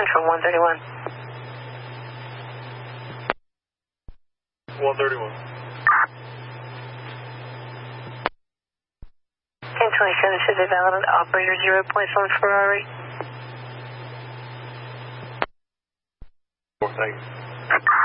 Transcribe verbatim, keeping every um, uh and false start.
Central one thirty-one. one thirty-one. ten twenty-seven should be valid. Operator zero point one Ferrari. Thank you.